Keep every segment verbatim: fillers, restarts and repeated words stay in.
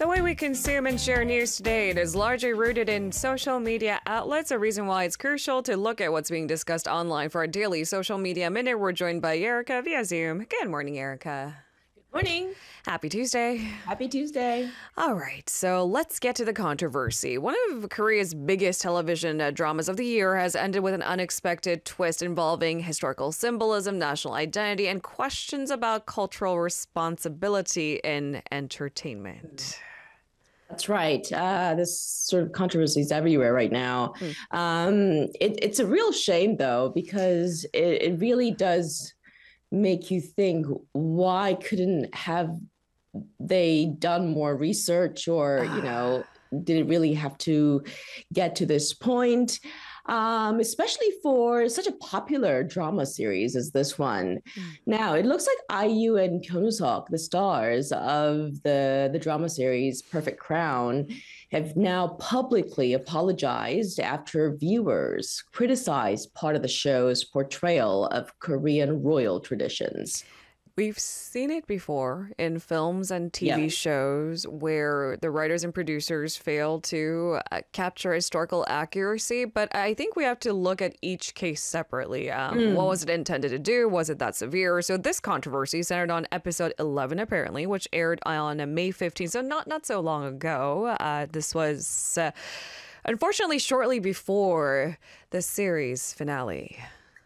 The way we consume and share news today, it is largely rooted in social media outlets, a reason why it's crucial to look at what's being discussed online. For our daily social media minute, we're joined by Erica via Zoom. Good morning, Erica. Morning. Happy Tuesday. Happy Tuesday. All right, so let's get to the controversy. One of Korea's biggest television uh, dramas of the year has ended with an unexpected twist involving historical symbolism, national identity, and questions about cultural responsibility in entertainment. That's right. Uh, this sort of controversy is everywhere right now. Mm. Um, it, it's a real shame, though, because it, it really does make you think, why couldn't have they done more research, or, you know, did it really have to get to this point? Um, especially for such a popular drama series as this one. Mm. Now, it looks like I U and Byun Woo-seok, the stars of the, the drama series Perfect Crown, have now publicly apologized after viewers criticized part of the show's portrayal of Korean royal traditions. We've seen it before in films and T V yeah. shows where the writers and producers fail to uh, capture historical accuracy. But I think we have to look at each case separately. Um, mm. What was it intended to do? Was it that severe? So this controversy centered on episode eleven, apparently, which aired on May fifteenth. So not, not so long ago. Uh, this was, uh, unfortunately, shortly before the series finale.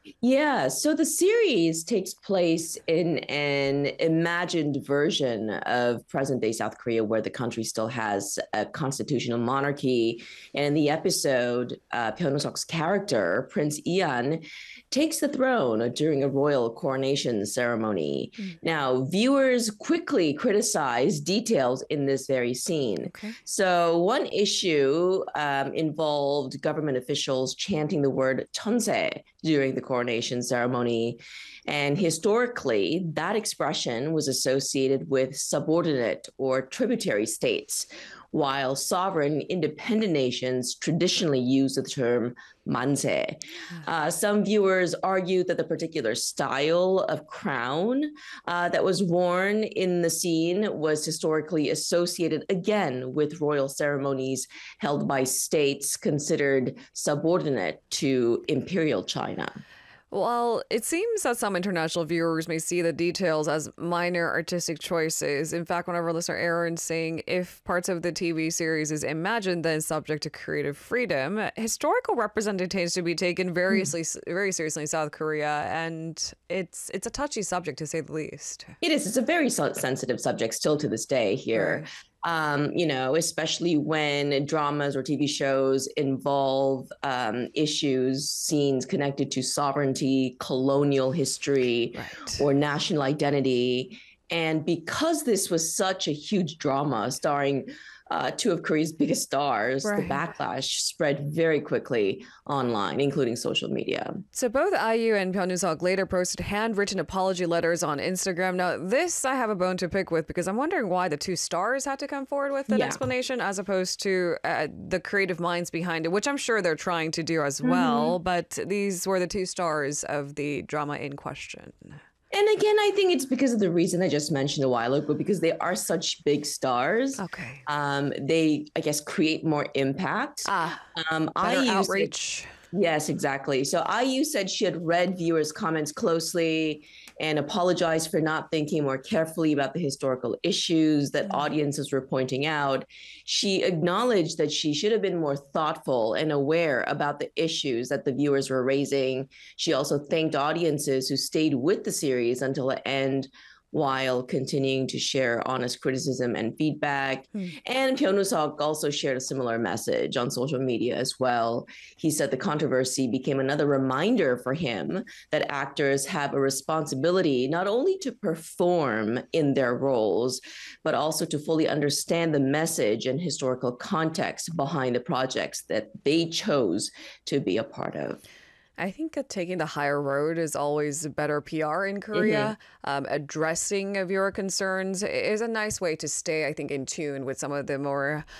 Yeah, so the series takes place in an imagined version of present-day South Korea, where the country still has a constitutional monarchy. And in the episode, uh, Byun Woo-seok's character, Prince Ian, takes the throne during a royal coronation ceremony. Mm. Now, viewers quickly criticize details in this very scene. Okay. So one issue um, involved government officials chanting the word "천세" during the coronation ceremony. And historically, that expression was associated with subordinate or tributary states, while sovereign independent nations traditionally use the term manse. Uh, some viewers argued that the particular style of crown uh, that was worn in the scene was historically associated, again, with royal ceremonies held by states considered subordinate to imperial China. Well, it seems that some international viewers may see the details as minor artistic choices. In fact, one of our listener, Aaron, saying if parts of the T V series is imagined, then subject to creative freedom. Historical representation tends to be taken variously, mm. very seriously in South Korea, and it's it's a touchy subject, to say the least. It is. It's a very sensitive subject still to this day here. Right. Um, you know, especially when dramas or T V shows involve um, issues, scenes connected to sovereignty, colonial history, right. or national identity. And because this was such a huge drama starring uh, two of Korea's biggest stars, right. the backlash spread very quickly online, including social media. So both I U and Byun Woo-seok later posted handwritten apology letters on Instagram. Now, this I have a bone to pick with, because I'm wondering why the two stars had to come forward with an yeah. explanation as opposed to uh, the creative minds behind it, which I'm sure they're trying to do as well. Mm-hmm. But these were the two stars of the drama in question. And again, I think it's because of the reason I just mentioned a while ago, because they are such big stars. Okay. Um, they, I guess, create more impact. Ah, um, better outreach. Said, yes, exactly. So I U said she had read viewers' comments closely and apologized for not thinking more carefully about the historical issues that mm. audiences were pointing out. She acknowledged that she should have been more thoughtful and aware about the issues that the viewers were raising. She also thanked audiences who stayed with the series until the end, while continuing to share honest criticism and feedback. Hmm. And Byun Woo-seok also shared a similar message on social media as well. He said the controversy became another reminder for him that actors have a responsibility not only to perform in their roles, but also to fully understand the message and historical context behind the projects that they chose to be a part of. I think that taking the higher road is always better P R in Korea. Mm-hmm. Um, addressing viewer concerns is a nice way to stay, I think, in tune with some of the more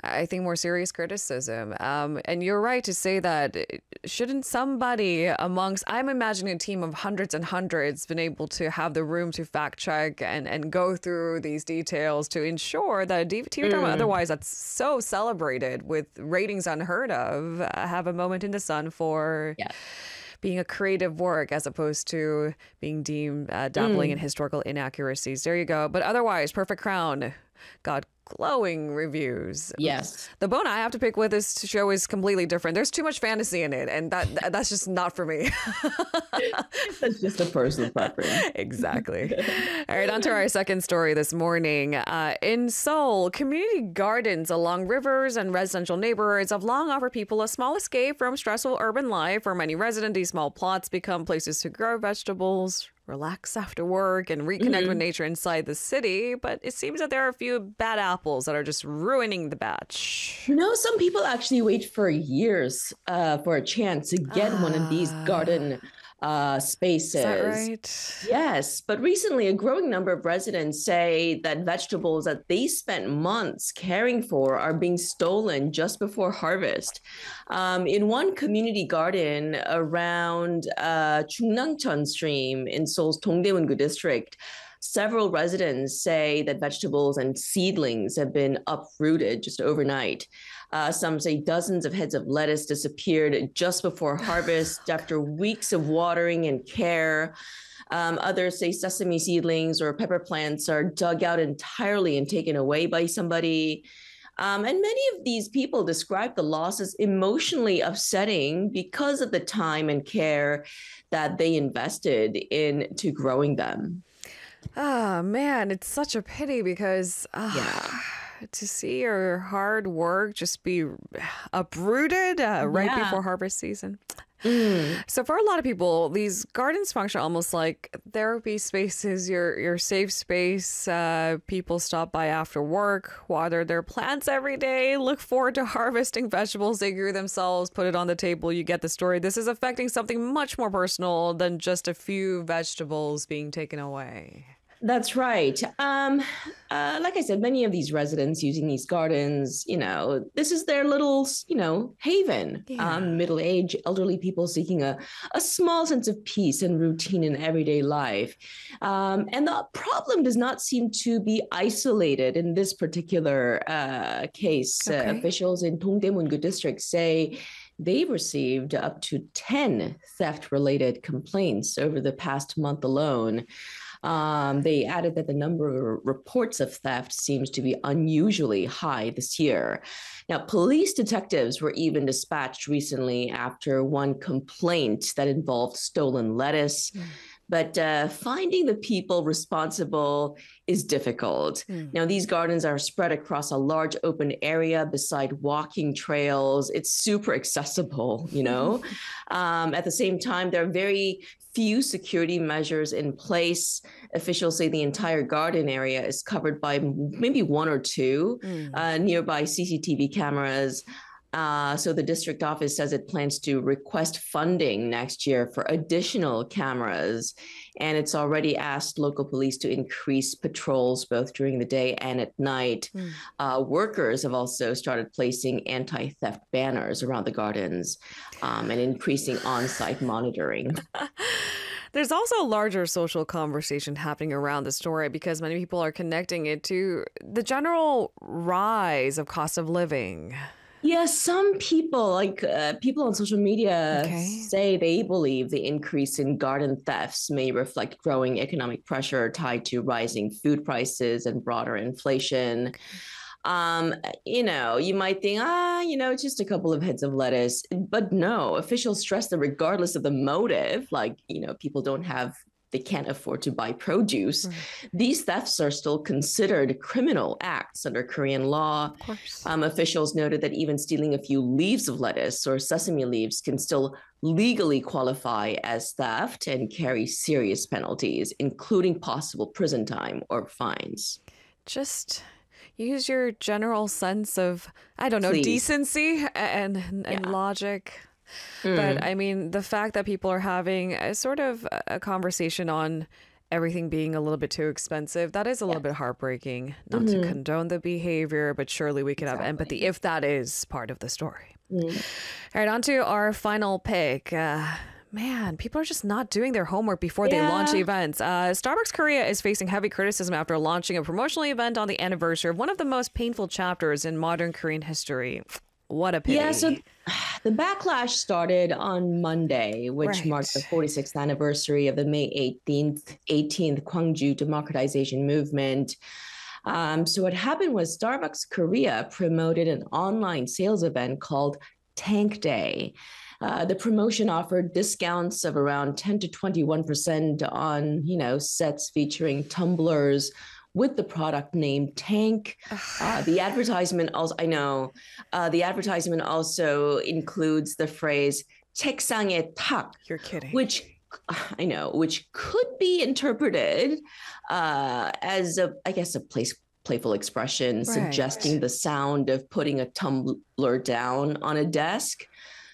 I think more serious criticism. Um, and you're right to say that shouldn't somebody amongst, I'm imagining a team of hundreds and hundreds been able to have the room to fact check and, and go through these details to ensure that a T V drama mm. otherwise that's so celebrated with ratings unheard of uh, have a moment in the sun for yeah. being a creative work as opposed to being deemed uh, dabbling mm. in historical inaccuracies. There you go. But otherwise, Perfect Crown got glowing reviews. Yes. The bone I have to pick with this show is completely different. There's too much fantasy in it, and that that's just not for me. That's just a personal preference. Exactly. All right, on to our second story this morning. Uh, in Seoul, community gardens along rivers and residential neighborhoods have long offered people a small escape from stressful urban life. For many residents, these small plots become places to grow vegetables, relax after work, and reconnect mm-hmm. with nature inside the city. But it seems that there are a few bad apples that are just ruining the batch. You know, some people actually wait for years uh, for a chance to get uh, one of these garden uh, spaces. Is that right? Yes. But recently, a growing number of residents say that vegetables that they spent months caring for are being stolen just before harvest. Um, in one community garden around uh, Chungnangcheon Stream in Seoul's Dongdaemun-gu district, several residents say that vegetables and seedlings have been uprooted just overnight. Uh, some say dozens of heads of lettuce disappeared just before harvest after weeks of watering and care. Um, others say sesame seedlings or pepper plants are dug out entirely and taken away by somebody. Um, and many of these people describe the loss as emotionally upsetting because of the time and care that they invested into growing them. Oh, man, it's such a pity because uh, yeah. to see your hard work just be uprooted uh, right yeah. before harvest season. Mm. So for a lot of people, these gardens function almost like therapy spaces, your your safe space. Uh, people stop by after work, water their plants every day, look forward to harvesting vegetables they grew themselves, put it on the table. You get the story. This is affecting something much more personal than just a few vegetables being taken away. That's right. Um, uh, like I said, many of these residents using these gardens, you know, this is their little, you know, haven. Yeah. Um, middle-aged, elderly people seeking a, a small sense of peace and routine in everyday life. Um, and the problem does not seem to be isolated in this particular uh, case. Okay. Uh, officials in Dongdaemun-gu district say they've received up to ten theft-related complaints over the past month alone. Um, they added that the number of reports of theft seems to be unusually high this year. Now, police detectives were even dispatched recently after one complaint that involved stolen lettuce. Mm. But uh, finding the people responsible is difficult. Mm. Now, these gardens are spread across a large open area beside walking trails. It's super accessible, you know. um, at the same time, there are very few security measures in place. Officials say the entire garden area is covered by maybe one or two mm. uh, nearby C C T V cameras. Uh, so the district office says it plans to request funding next year for additional cameras. And it's already asked local police to increase patrols both during the day and at night. Mm. Uh, workers have also started placing anti-theft banners around the gardens um, and increasing on-site monitoring. There's also a larger social conversation happening around the story because many people are connecting it to the general rise of cost of living. Yeah, some people, like uh, people on social media, okay. say they believe the increase in garden thefts may reflect growing economic pressure tied to rising food prices and broader inflation. Um, you know, you might think, ah, you know, it's just a couple of heads of lettuce. But no, officials stress that regardless of the motive, like, you know, people don't have they can't afford to buy produce. Right. These thefts are still considered criminal acts under Korean law. Of course. Um, officials noted that even stealing a few leaves of lettuce or sesame leaves can still legally qualify as theft and carry serious penalties, including possible prison time or fines. Just use your general sense of, I don't know, Please. decency and, and yeah. logic. Mm. But I mean, the fact that people are having a sort of a conversation on everything being a little bit too expensive. That is a little Yes. bit heartbreaking. Not Mm-hmm. to condone the behavior, but surely we could Exactly. have empathy if that is part of the story. Mm. All right, on to our final pick. Uh, man, people are just not doing their homework before they Yeah. launch events. Uh, Starbucks Korea is facing heavy criticism after launching a promotional event on the anniversary of one of the most painful chapters in modern Korean history. What a pity. Yeah, so the backlash started on Monday, which Right. marked the forty-sixth anniversary of the May eighteenth, eighteenth Gwangju democratization movement. Um, so what happened was Starbucks Korea promoted an online sales event called Tank Day. Uh, the promotion offered discounts of around ten to twenty-one percent on, you know, sets featuring tumblers with the product name Tank. Uh, the advertisement also, I know, uh, the advertisement also includes the phrase 책상에 탁, You're kidding. which I know, which could be interpreted uh, as a, I guess, a place, playful expression Right. suggesting the sound of putting a tumbler down on a desk,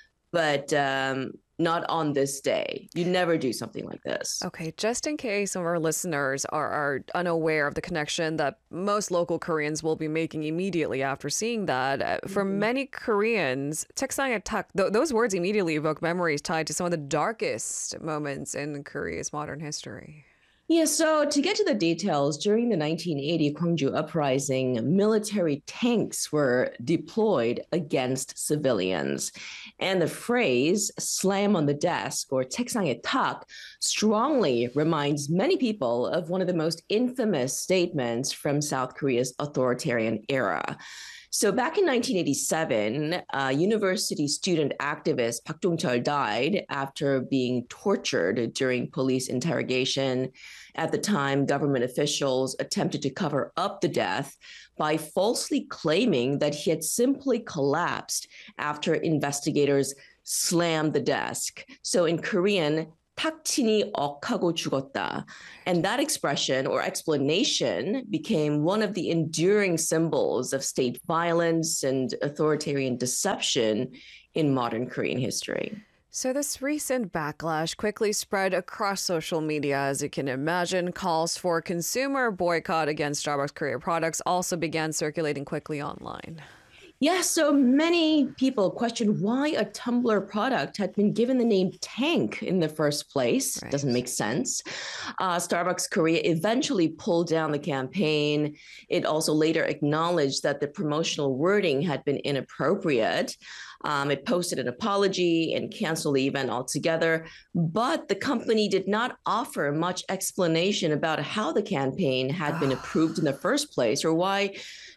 but um, not on this day. You never do something like this. Okay, just in case some of our listeners are, are unaware of the connection that most local Koreans will be making immediately after seeing that, uh, for Mhm. many Koreans, 책상에 탁, th- those words immediately evoke memories tied to some of the darkest moments in Korea's modern history. Yeah, so to get to the details, during the nineteen eighty Gwangju uprising, military tanks were deployed against civilians. And the phrase slam on the desk or 책상에 탁 strongly reminds many people of one of the most infamous statements from South Korea's authoritarian era. So back in nineteen eighty-seven, uh, university student activist Park Jong-chol died after being tortured during police interrogation. At the time, government officials attempted to cover up the death by falsely claiming that he had simply collapsed after investigators slammed the desk. So in Korean, 탁 치니 억하고 죽었다. And that expression or explanation became one of the enduring symbols of state violence and authoritarian deception in modern Korean history. So this recent backlash quickly spread across social media. As you can imagine, calls for consumer boycott against Starbucks Korea products also began circulating quickly online. Yeah, so many people questioned why a tumbler product had been given the name Tank in the first place. Right. Doesn't make sense. Uh, Starbucks Korea eventually pulled down the campaign. It also later acknowledged that the promotional wording had been inappropriate. Um, it posted an apology and canceled the event altogether. But the company did not offer much explanation about how the campaign had been approved in the first place or why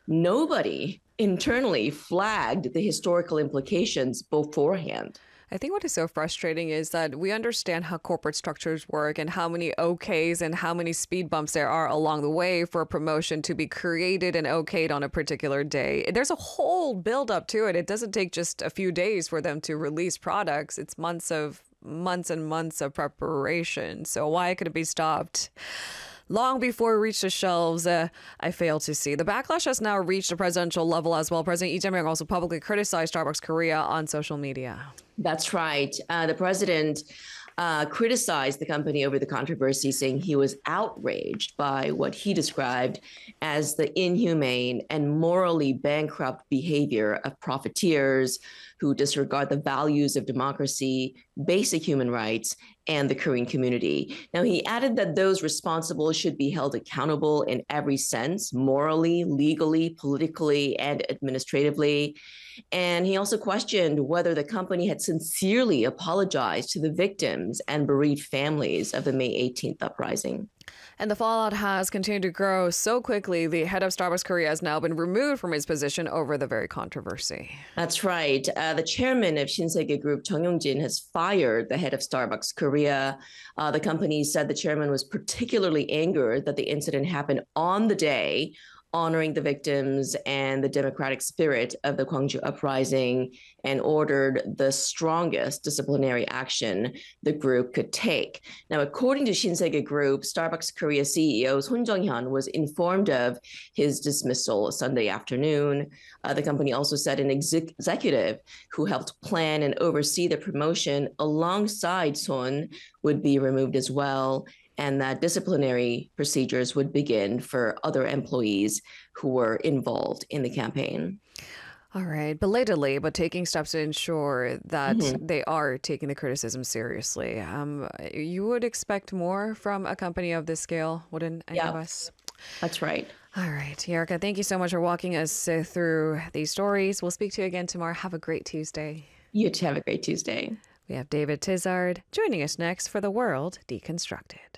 nobody internally flagged the historical implications beforehand. I think what is so frustrating is that we understand how corporate structures work and how many okays and how many speed bumps there are along the way for a promotion to be created and okayed on a particular day. There's a whole build up to it. It doesn't take just a few days for them to release products. It's months of months and months of preparation. So why could it be stopped long before it reached the shelves? uh, I fail to see. The backlash has now reached a presidential level as well. President Lee Jae-myung also publicly criticized Starbucks Korea on social media. That's right. Uh, the president uh, criticized the company over the controversy, saying he was outraged by what he described as the inhumane and morally bankrupt behavior of profiteers who disregard the values of democracy, basic human rights, and the Korean community. Now, he added that those responsible should be held accountable in every sense, morally, legally, politically, and administratively. And he also questioned whether the company had sincerely apologized to the victims and bereaved families of the May eighteenth uprising. And the fallout has continued to grow so quickly. The head of Starbucks Korea has now been removed from his position over the very controversy. That's right. Uh, the chairman of Shinsegae Group, Chung Yong-jin, has fired the head of Starbucks Korea. Uh, the company said the chairman was particularly angered that the incident happened on the day honoring the victims and the democratic spirit of the Gwangju uprising, and ordered the strongest disciplinary action the group could take. Now, according to Shinsegae Group, Starbucks Korea C E O Son Jung-hyun was informed of his dismissal Sunday afternoon. Uh, the company also said an exec- executive who helped plan and oversee the promotion alongside Son would be removed as well. and that disciplinary procedures would begin for other employees who were involved in the campaign. All right, belatedly, but taking steps to ensure that mm-hmm. they are taking the criticism seriously. Um, you would expect more from a company of this scale, wouldn't any yeah, of us? That's right. All right, Erica, thank you so much for walking us uh, through these stories. We'll speak to you again tomorrow. Have a great Tuesday. You too, have a great Tuesday. We have David Tizard joining us next for The World Deconstructed.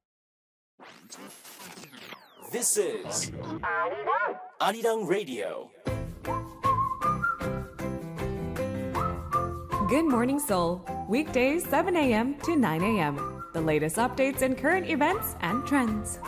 This is Arirang Radio. Good Morning Seoul, weekdays seven a.m. to nine a.m. The latest updates and current events and trends.